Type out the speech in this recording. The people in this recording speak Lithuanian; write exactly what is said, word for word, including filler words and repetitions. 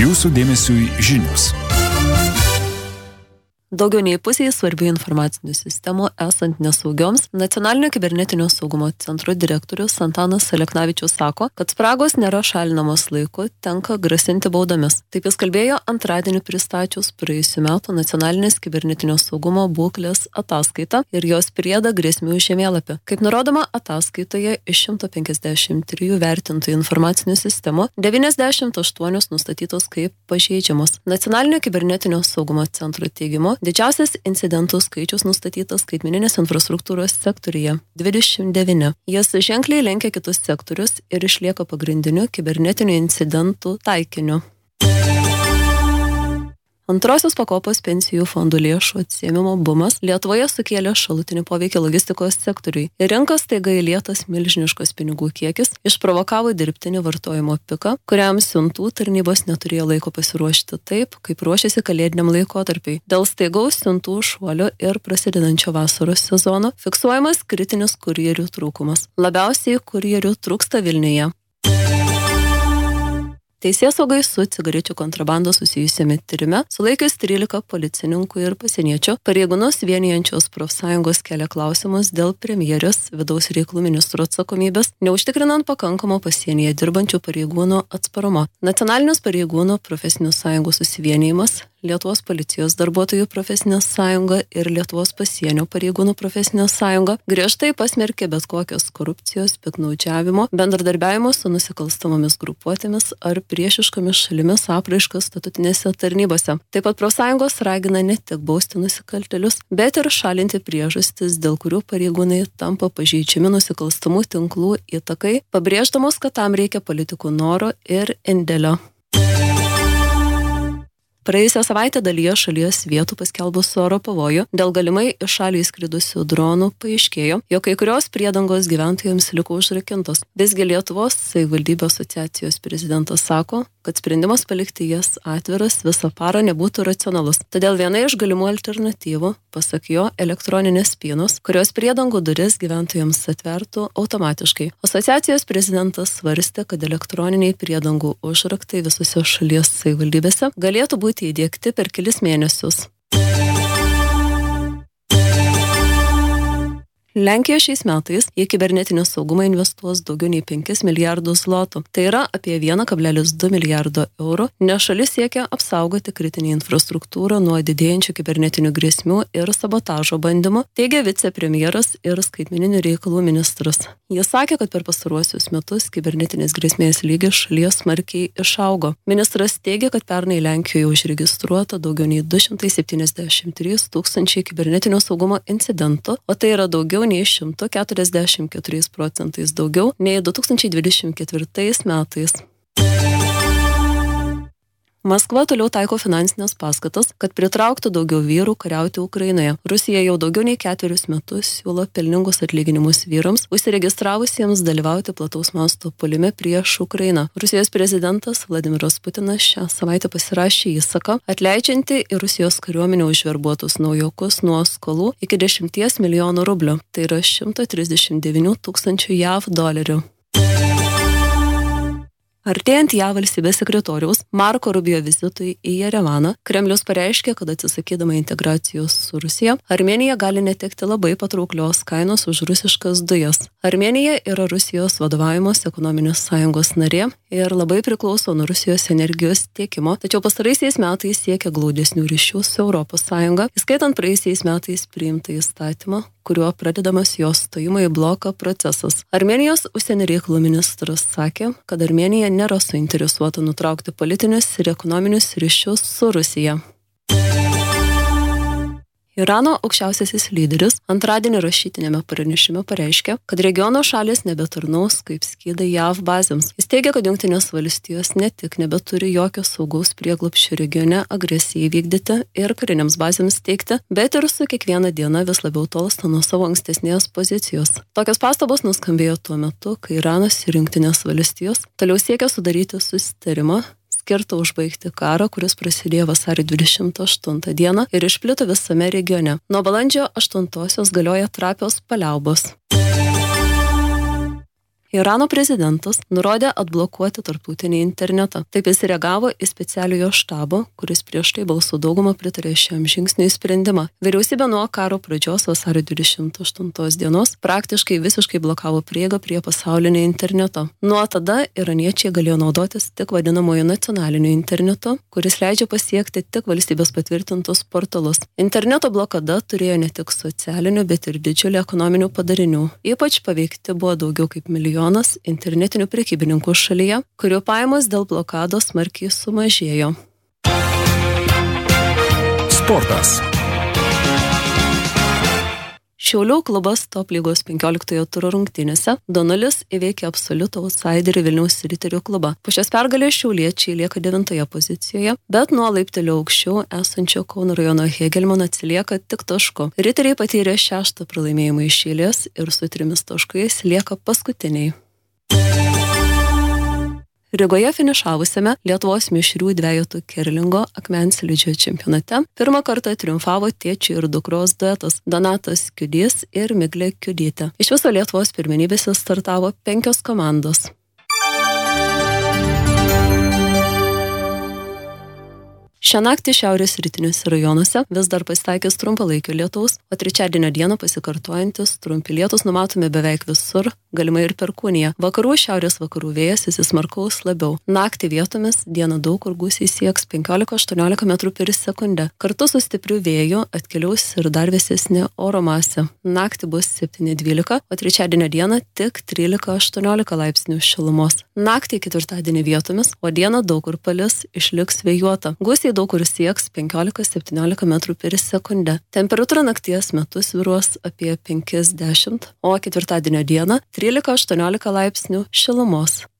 Jūsų dėmesiui žinios. Daugiau nei pusėje svarbių informacinių sistemų esant nesaugioms, Nacionalinio kibernetinio saugumo centro direktorius Antanas Aleknavičius sako, kad spragos nėra šalinamos laiku, tenka grasinti baudomis. Taip jis kalbėjo antradienį pristačius praėjusių metų Nacionalinės kibernetinio saugumo būklės ataskaitą ir jos priedą grėsmių žemėlapį. Kaip nurodoma ataskaitoje, iš šimto penkiasdešimt trijų vertintų informacinių sistemų devyniasdešimt aštuonios nustatytos kaip pažeidžiamos. Nacionalinio kibernetinio saugumo centro teigimu, didžiausias incidentų skaičius nustatytas skaitmeninės infrastruktūros sektoriuje – dvidešimt devyni. Jis ženkliai lenkia kitus sektorius ir išlieka pagrindiniu kibernetinių incidentų taikiniu. Antrosios pakopos pensijų fondų lėšų atsiėmimo bumas Lietuvoje sukėlė šalutinį poveikį logistikos sektoriui. Ir rinkas staiga įlietas milžiniškos pinigų kiekis išprovokavo dirbtinį vartojimo piką, kuriam siuntų tarnybos neturėjo laiko pasiruošti taip, kaip ruošėsi kalėdiniam laikotarpiui. Dėl staigaus siuntų šuolio ir prasidedančio vasaros sezono fiksuojamas kritinis kurjerių trūkumas. Labiausiai kurjerių trūksta Vilniuje. Teisėsaugai su cigarečių kontrabanda susijusiame tyrime sulaikius trylika policininkų ir pasieniečių, pareigūnus vienijančios profsąjungos kelia klausimus dėl premjerės vidaus reikalų ministro atsakomybės, neužtikrinant pakankamo pasienyje dirbančių pareigūnų atsparumo. Nacionalinis pareigūnų profesinių sąjungų susivienijimas, Lietuvos policijos darbuotojų profesinė sąjunga ir Lietuvos pasienio pareigūnų profesinė sąjunga griežtai pasmerkė bet kokios korupcijos, piktnaudžiavimo, bendradarbiavimo su nusikalstamomis grupuotėmis ar priešiškomis šalimis apraiškas statutinėse tarnybose. Taip pat profsąjungos ragina ne tik bausti nusikaltėlius, bet ir šalinti priežastis, dėl kurių pareigūnai tampa pažeidžiami nusikalstamų tinklų įtakai, pabrėždamos, kad tam reikia politikų noro ir indėlio. Praėjusią savaitę dalyje šalies vietų paskelbus oro pavojų dėl galimai iš šalį įskridusių dronų paaiškėjo, jog kai kurios priedangos gyventojams liko užrakintos. Visgi Lietuvos savivaldybių asociacijos prezidentas sako, kad sprendimas palikti jas atviras visą parą nebūtų racionalus. Todėl viena iš galimų alternatyvų, pasak jo, elektroninės spynos, kurios priedangų duris gyventojams atvertų automatiškai. Asociacijos prezidentas svarstė, kad elektroniniai priedangų užraktai visose šalies savivaldybėse galėtų būti įdiegti per kelis mėnesius. Lenkija šiais metais į kibernetinį saugumą investuos daugiau nei penkis milijardus zlotų. Tai yra apie vienas kablelis du milijardo eurų, nes šalis siekia apsaugoti kritinį infrastruktūrą nuo didėjančių kibernetinių grėsmių ir sabotažo bandymų, teigia vicepremjeras ir skaitmeninių reikalų ministras. Jis sakė, kad per pastaruosius metus kibernetinės grėsmės lygis šalies smarkiai išaugo. Ministras teigia, kad pernai Lenkijoje užregistruota daugiau nei du šimtai septyniasdešimt trys tūkstančiai kibernetinio saugumo incidentų, o tai yra daugiau nei šimtu keturiasdešimt keturiais procentais daugiau nei du tūkstančiai dvidešimt ketvirtais metais. Maskva toliau taiko finansinės paskatas, kad pritrauktų daugiau vyrų kariauti Ukrainoje. Rusija jau daugiau nei ketverius metus siūlo pelningus atlyginimus vyrams, užsiregistravusiems dalyvauti plataus masto puolime prieš Ukrainą. Rusijos prezidentas Vladimiras Putinas šią savaitę pasirašė įsaką, atleidžiantį į Rusijos kariuomenę užverbuotus naujokus nuo skolų iki dešimties milijonų rublių. Tai yra šimtas trisdešimt devyni tūkstančių jav dolerių. Artėjant jav valstybės sekretoriaus Marko Rubio vizitui į Jerevaną, Kremlius pareiškė, kad atsisakydama integracijos su Rusija, Armėnija gali netekti labai patrauklios kainos už rusiškas dujas. Armėnija yra Rusijos vadovaujamos ekonominės sąjungos narė ir labai priklauso nuo Rusijos energijos tiekimo, tačiau pastaraisiais metais siekia glaudesnių ryšių su Europos Sąjunga, įskaitant praėjusiais metais priimtą įstatymą, kuriuo pradedamas jos stojimo į bloką procesas. Armėnijos užsienio reikalų ministras sakė, kad Armėnija nėra suinteresuota nutraukti politinius ir ekonominius ryšius su Rusija. Irano aukščiausiasis lyderis antradienį rašytinėme pranešime pareiškė, kad regiono šalys nebetarnaus kaip skydai jav bazėms. Jis teigia, kad Jungtinės valstijos ne tik nebeturi jokio saugaus prieglobsčio regione agresijai vykdyti ir kariniams bazėms teikti, bet ir su kiekviena diena vis labiau tolsta nuo savo ankstesnės pozicijos. Tokios pastabos nuskambėjo tuo metu, kai Iranas ir Jungtinės valstijos toliau siekia sudaryti susitarimą skirta užbaigti karą, kuris prasidėjo vasario dvidešimt aštuntą dieną ir išplito visame regione. Nuo balandžio aštuntosios galioja trapios paliaubos. Irano prezidentas nurodė atblokuoti tarptautinį internetą. Taip jis reagavo į specialiojo štabo, kuris prieš tai balsų daugumą pritarė šiam žingsniui sprendimą. Vyriausybė nuo karo pradžios vasario dvidešimt aštuntos dienos praktiškai visiškai blokavo prieigą prie pasaulinio interneto. Nuo tada iraniečiai galėjo naudotis tik vadinamojo nacionaliniu internetu, kuris leidžia pasiekti tik valstybės patvirtintus portalus. Interneto blokada turėjo ne tik socialinių, bet ir didžiulį ekonominių padarinių. Ypač paveikti buvo daugiau kaip milijonas internetinių prekybininkų šalyje, kurių pajamos dėl blokados smarkiai sumažėjo. Sportas. Šiaulių klubas top lygos penkioliktojo turo rungtynėse du nulis įveikė absoliutų outsiderį Vilniaus Riterių klubą. Po šios pergalės šiauliečiai lieka devintoje pozicijoje, bet nuo laiptelio aukščiau esančio Kauno rajono Hegelmano atsilieka tik tašku. Riteriai patyrė šeštą pralaimėjimą iš eilės ir su trimis taškais lieka paskutiniai. Rygoje finišavusiame Lietuvos mišrių dvejetų kerlingo akmenslydžio čempionate pirmą kartą triumfavo tėčio ir dukros duetas Donatas Kiudys ir Miglė Kiudytė. Iš viso Lietuvos pirmenybėse startavo penkios komandos. Šią naktį šiaurės rytiniuose rajonuose vis dar pasitaikys trumpalaikio lietaus, o trečiadienio dieną pasikartojantis trumpi lietus numatomi beveik visur, galimai ir perkūnija. Vakarų šiaurės vakarų vėjas įsismarkaus labiau. Naktį vietomis dieną daug kur gūsiai sieks penkiolika aštuoniolika metrų per sekundę. Kartu su stipriu vėju atkeliaus ir dar vėsesnė oro masė. Naktį bus septyni dvylika, o trečiadienio dieną tik trylika aštuoniolika laipsnių šilumos. Naktį ketvirtadienį vietomis, o dieną daug kur palis, išliks vėjuota. Gūsiai daug kur sieks penkiolika septyniolika metrų per sekundę. Temperatūra nakties metu svyruos apie penki dešimt, o ketvirtadienio dieną trylika aštuoniolika laipsnių šilumos.